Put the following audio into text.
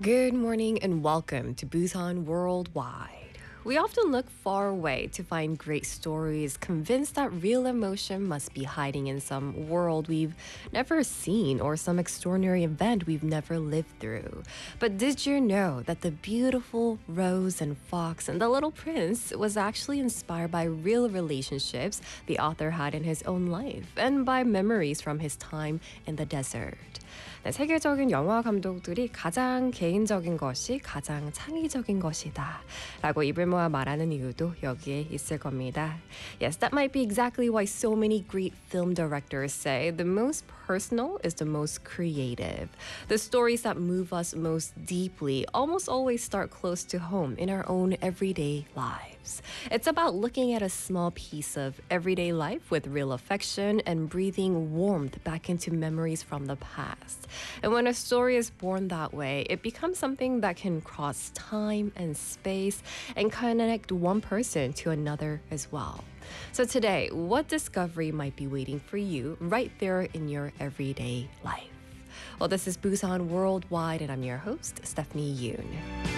Good morning and welcome to Busan Worldwide. We often look far away to find great stories, convinced that real emotion must be hiding in some world we've never seen or some extraordinary event we've never lived through. But did you know that the beautiful Rose and Fox and the Little Prince was actually inspired by real relationships the author had in his own life and by memories from his time in the desert? 네, 세계적인 영화 감독들이 가장 개인적인 것이 가장 창의적인 것이다 라고 입을 모아 말하는 이유도 여기에 있을 겁니다. Yes, that might be exactly why so many great film directors say the most personal is the most creative. The stories that move us most deeply almost always start close to home in our own everyday lives. It's about looking at a small piece of everyday life with real affection and breathing warmth back into memories from the past. And when a story is born that way, it becomes something that can cross time and space and connect one person to another as well. So today, what discovery might be waiting for you right there in your everyday life? Well, this is Busan Worldwide, and I'm your host, Stephanie Yoon.